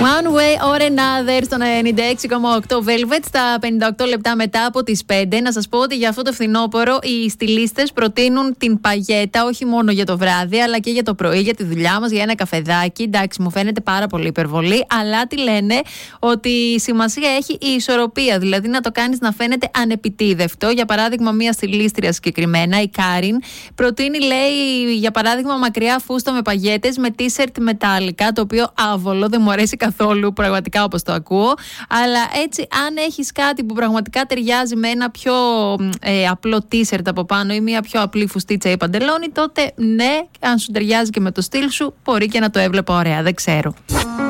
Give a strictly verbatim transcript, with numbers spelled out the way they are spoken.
One way or another στον ενενήντα έξι κόμμα οκτώ Velvet στα πενήντα οκτώ λεπτά μετά από τις πέντε. Να σας πω ότι για αυτό το φθινόπωρο οι στιλίστες προτείνουν την παγέτα όχι μόνο για το βράδυ αλλά και για το πρωί, για τη δουλειά μας, για ένα καφεδάκι. Εντάξει, μου φαίνεται πάρα πολύ υπερβολή, αλλά τι λένε, ότι σημασία έχει η ισορροπία, δηλαδή να το κάνεις να φαίνεται ανεπιτίδευτο. Για παράδειγμα, μία στιλίστρια συγκεκριμένα, η Κάριν, προτείνει, λέει, για παράδειγμα, μακριά φούστα με παγέτες με t-shirt μετάλλικα, το οποίο άβολο, δεν μου αρέσει καθόλου, πραγματικά όπως το ακούω. Αλλά έτσι, αν έχεις κάτι που πραγματικά ταιριάζει με ένα πιο ε, απλό t-shirt από πάνω ή μια πιο απλή φουστίτσα ή παντελόνι, τότε ναι, αν σου ταιριάζει και με το στυλ σου, μπορεί και να το έβλεπα ωραία, δεν ξέρω.